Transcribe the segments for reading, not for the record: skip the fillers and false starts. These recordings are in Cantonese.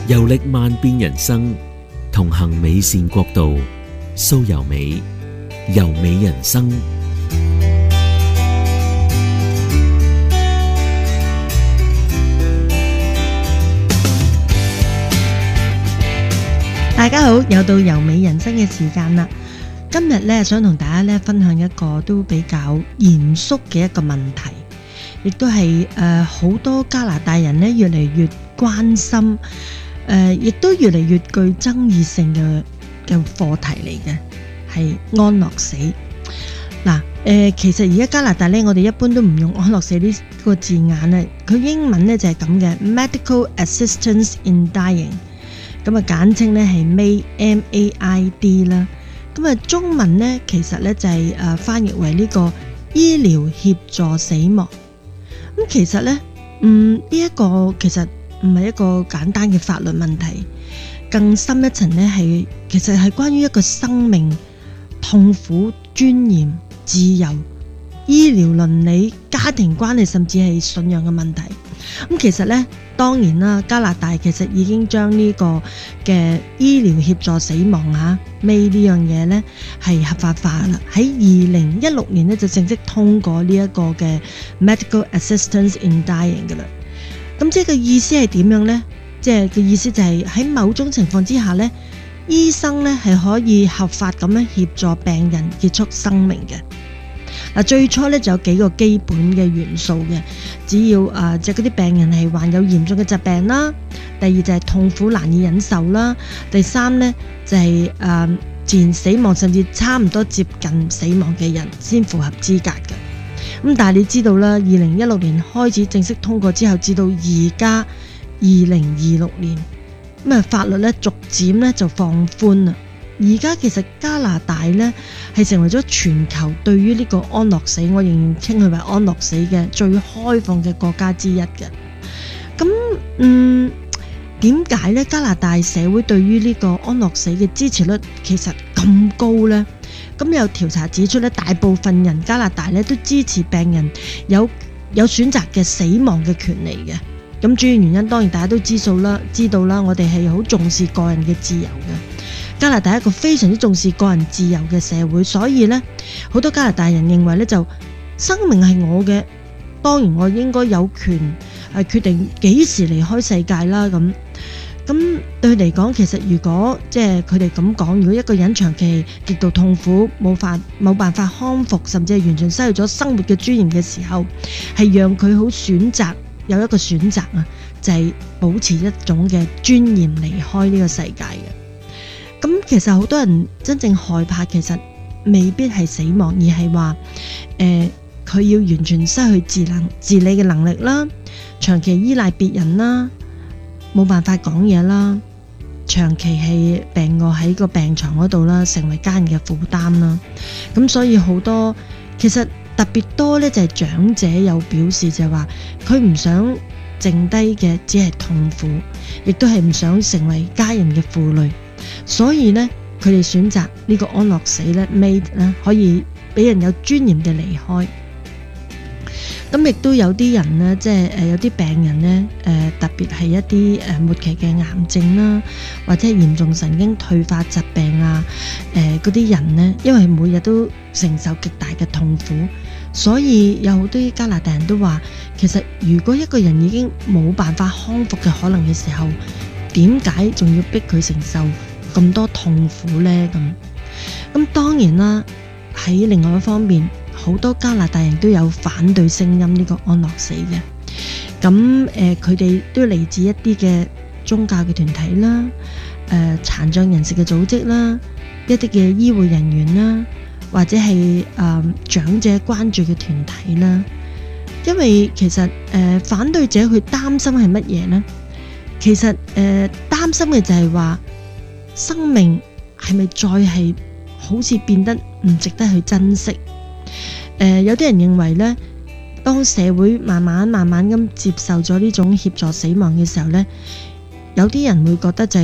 遊歷萬變人生，同行美善國度，蘇柔美，柔美人生。 大家好，又到柔美人生嘅時間啦。今日咧想同大家咧分享一個都比較嚴肅嘅一個問題，亦都係好多加拿大人咧越嚟越關心，亦都越嚟越具爭議性嘅課題嚟嘅，係安樂死。嗱，其實而家加拿大咧，我哋一般都唔用安樂死呢個字眼咧，佢英文咧就係咁嘅 Medical Assistance in Dying。咁啊，簡稱咧係 MAID 啦。咁啊，中文咧其實咧就係翻譯為呢個醫療協助死亡。咁其實咧，呢一個其實唔係一個簡單嘅法律問題，更深一層咧係其實係關於一個生命、痛苦、尊嚴、自由、醫療倫理、家庭關係，甚至係信仰嘅問題。咁其實咧，當然啦，加拿大其實已經將呢個嘅醫療協助死亡MAID呢樣嘢咧係合法化啦。喺2016年咧就正式通過呢一個嘅 Medical Assistance in Dying 嘅啦。咁即係個意思係點樣咧？即係個意思就係喺某種情況之下咧，醫生咧係可以合法咁樣協助病人結束生命嘅。嗱，最初咧就有幾個基本嘅元素嘅，只要即係嗰啲病人係患有嚴重嘅疾病啦，第二就係痛苦難以忍受啦，第三咧就係自然死亡甚至差唔多接近死亡嘅人先符合資格嘅。咁但係你知道啦，2016年開始正式通過之後，至到而家2026年，咁啊法律咧逐漸咧就放寬啦。而家其實加拿大咧係成為咗全球對於呢個安樂死，我仍然稱佢為安樂死嘅最開放嘅國家之一嘅。咁點解咧加拿大社會對於呢個安樂死嘅支持率其實咁高呢？咁有調查指出咧，大部分人加拿大咧都支持病人有選擇嘅死亡嘅權利嘅。咁主要原因當然大家都知道啦，我哋係好重視個人嘅自由嘅。加拿大係一個非常之重視個人自由嘅社會，所以呢，好多加拿大人認為呢，就生命係我嘅，當然我應該有權決定幾時離開世界啦。咁對佢嚟講，其實如果即係佢哋咁講，如果一個人長期極度痛苦，冇辦法康復，甚至係完全失去咗生活嘅尊嚴嘅時候，係讓佢好有一個選擇就係保持一種嘅尊嚴離開呢個世界嘅。咁其實好多人真正害怕，其實未必係死亡，而係話佢要完全失去自理嘅能力啦，長期依賴別人啦，冇辦法講嘢啦，長期係病臥喺個病床嗰度啦，成為家人嘅負擔啦。咁所以好多其實特別多呢，就係長者有表示就係話佢唔想剩低嘅只係痛苦，亦都係唔想成為家人嘅負累。所以呢，佢哋選擇呢個安樂死呢 MAID 呢，可以俾人有尊嚴地離開。咁亦都有啲人呢，即係有啲病人呢，特別係一啲末期嘅癌症啦，或者係嚴重神經退化疾病嗰啲人呢，因為每日都承受極大嘅痛苦，所以有好多加拿大人都話，其實如果一個人已經冇辦法康復嘅可能嘅時候，點解仲要逼佢承受咁多痛苦呢？咁當然啦，喺另外一方面，好多加拿大人都有反對聲音呢個安樂死嘅。咁佢哋都嚟自一啲嘅宗教嘅團體啦，殘障人士嘅組織啦，一啲嘅醫護人員啦，或者係長者關注嘅團體啦。因為其實反對者佢擔心係乜嘢呢？其實擔心嘅就係話生命係咪再係好似變得唔值得去珍惜？有啲人認為呢，當社會慢慢咁接受咗呢種協助死亡嘅時候呢，有啲人會覺得就係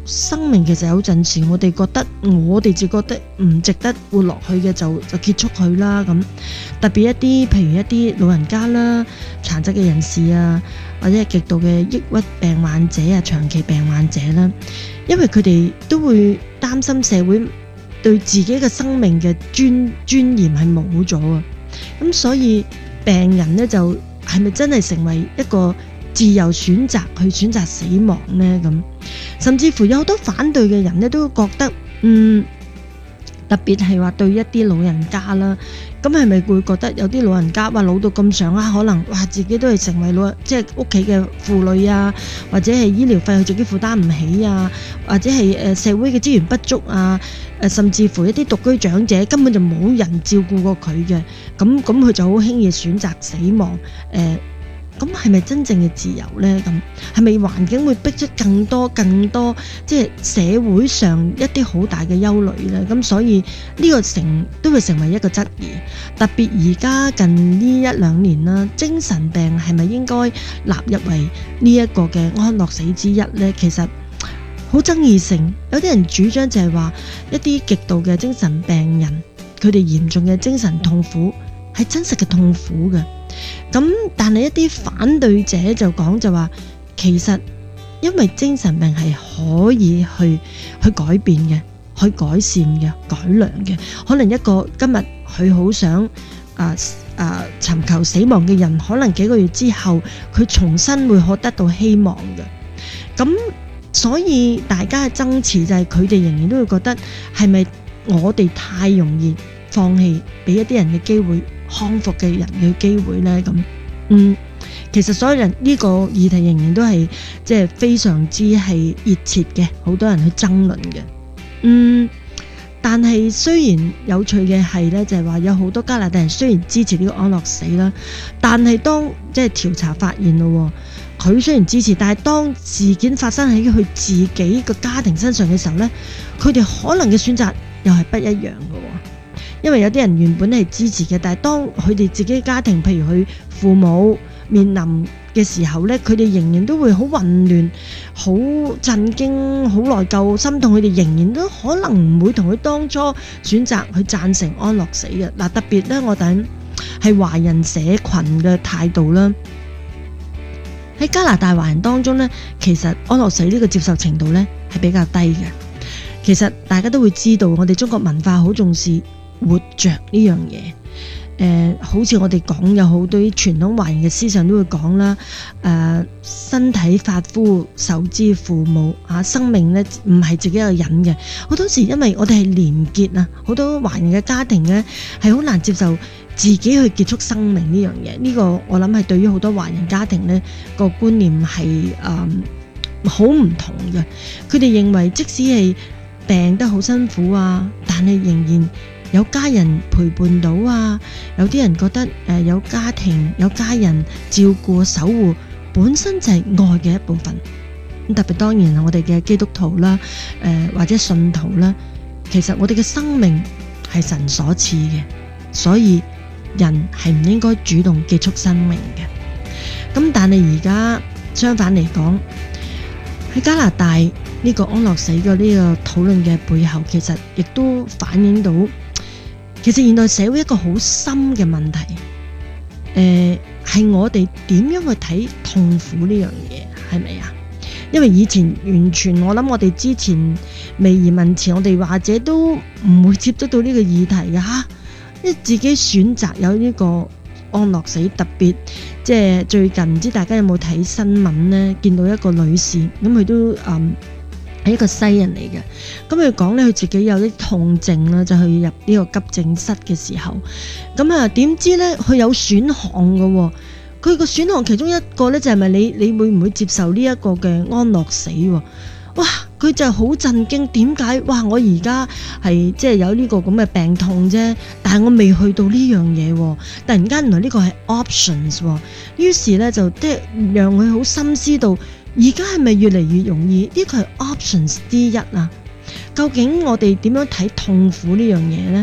生命其實有陣時我哋自覺得唔值得活落去嘅就結束佢啦咁。特別譬如一啲老人家啦、殘疾嘅人士啊，或者係極度嘅抑鬱病患者啊、長期病患者啦，因為佢哋都會擔心社會對自己嘅生命嘅尊嚴係冇咗啊。咁所以病人呢，就係咪真係成為一個自由選擇去選擇死亡呢？咁甚至乎有好多反對嘅人呢，都覺得特別係話對一啲老人家啦，咁係咪會覺得有啲老人家老到咁上下，可能自己都係成為即係屋企嘅負累啊，或者係醫療費佢自己負擔唔起啊，或者係社會嘅資源不足啊，甚至乎一啲獨居長者根本就冇人照顧過佢嘅，咁佢就好輕易選擇死亡。咁係咪真正嘅自由呢？咁係咪環境會逼出更多即係社會上一啲好大嘅憂慮呢？咁所以呢個都會成為一個質疑。特別而家近呢1-2年啦，精神病係咪應該納入為呢一個嘅安樂死之一呢？其實好爭議性。有啲人主張就係話一啲極度嘅精神病人，佢哋嚴重嘅精神痛苦係真實嘅痛苦嘅。咁但係一啲反對者就話，其實因為精神病係可以去改變嘅，去改善嘅，改良嘅。可能一個今日佢好想尋求死亡嘅人，可能幾個月之後佢重新會得到希望嘅。咁所以大家嘅爭持就係佢哋仍然都會覺得係咪我哋太容易放棄俾一啲人嘅機會，康復嘅人嘅機會呢？咁其實所有人呢個議題仍然都係即係非常之係熱切嘅，好多人去爭論嘅。但係雖然有趣嘅係呢，就係話有好多加拿大人雖然支持呢個安樂死啦，但係當即係調查發現咯，佢雖然支持，但係當事件發生喺佢自己個家庭身上嘅時候呢，佢哋可能嘅選擇又係不一樣嘅。因為有啲人原本係支持嘅，但係當佢哋自己家庭，譬如佢父母面臨嘅時候呢，佢哋仍然都會好混亂、好震驚、好內疚、心痛，佢哋仍然都可能唔會同佢當初選擇去贊成安樂死嘅。特別呢，我睇係華人社群嘅態度啦。喺加拿大華人當中呢，其實安樂死呢個接受程度呢係比較低嘅。其實大家都會知道，我哋中國文化好重視活着呢樣嘢，好似我哋講有好多傳統華人嘅思想都會講啦，身體髮膚受之父母，生命呢唔係自己一個人嘅。好多時因為我哋係連結啊，好多華人嘅家庭呢係好難接受自己去結束生命呢樣嘢。呢個我諗係對於好多華人家庭呢個觀念係好唔同嘅。佢哋認為即使係病得好辛苦啊，但係仍然有家人陪伴到啊，有啲人覺得有家庭有家人照顧守護本身就係愛嘅一部分。特別當然我哋嘅基督徒啦，或者信徒啦，其實我哋嘅生命係神所賜嘅，所以人係唔應該主動結束生命嘅。咁但係而家相反嚟講，喺加拿大呢個安樂死嘅呢個討論嘅背後，其實亦都反映到其實現代社會一個好深嘅問題，係我哋點樣去睇痛苦呢樣嘢，係咪啊？因為以前完全我諗我哋之前未移民前，我哋或者都唔會接觸到呢個議題嘅吓，因為自己選擇有呢個安樂死。特別即係最近唔知大家有冇睇新聞呢？見到一個女士，咁佢都係一個西人嚟嘅，咁佢講咧佢自己有啲痛症啦，就去入呢個急症室嘅時候，咁點知咧佢有選項嘅，佢個選項其中一個咧就係咪你會唔會接受呢一個嘅安樂死？哇！佢就好震驚，點解？哇！我而家係即係有呢個咁嘅病痛啫，但係我未去到呢樣嘢，突然間原來呢個係 options，於是咧就即係讓佢好深思到。而家係咪越嚟越容易？呢個係 options 之一啊！究竟我哋點樣睇痛苦呢樣嘢呢？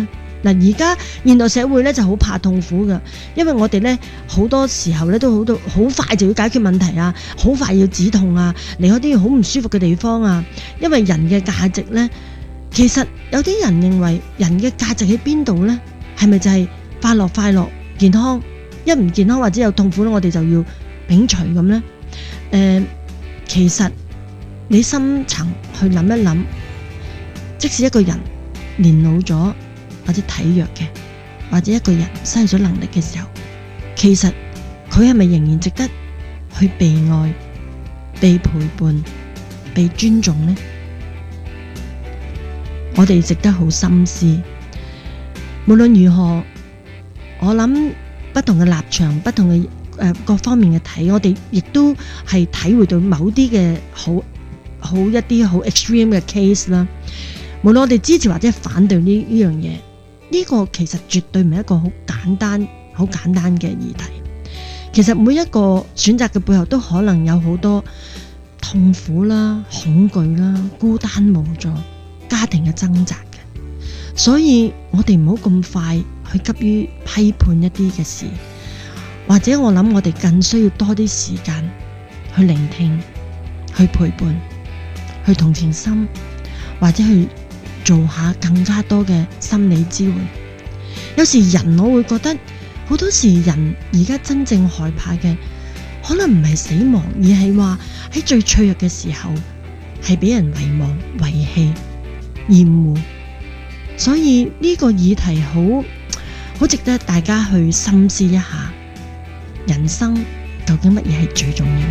嗱，而家現代社會咧就好怕痛苦㗎，因為我哋咧好多時候咧都好快就要解決問題啊，好快要止痛啊，離開啲好唔舒服嘅地方啊。因為人嘅價值咧，其實有啲人認為人嘅價值喺邊度咧？係咪就係快樂、健康？一唔健康或者有痛苦咧，我哋就要摒除咁咧？其實你深層去諗一諗，即使一個人年老咗，或者體弱嘅，或者一個人失去咗能力嘅時候，其實佢係咪仍然值得去被愛、被陪伴、被尊重呢？我哋值得好深思。無論如何，我諗不同嘅立場、不同嘅各方面嘅睇，我哋亦都係體會到某啲嘅好一啲好 extreme 嘅 case 啦。無論我哋支持或者反對呢樣嘢，呢個其實絕對唔係一個好簡單嘅議題。其實每一個選擇嘅背後都可能有好多痛苦啦、恐懼啦、孤單無助、家庭嘅掙扎嘅。所以我哋唔好咁快去急於批判一啲嘅事，或者我諗我哋更需要多啲時間去聆聽、去陪伴、去同情心，或者去做下更加多嘅心理支援。有時人我會覺得好多時人而家真正害怕嘅可能唔係死亡，而係話喺最脆弱嘅時候係俾人遺忘、遺棄、厭惡。所以呢個議題好值得大家去深思一下，人生究竟乜嘢係最重要？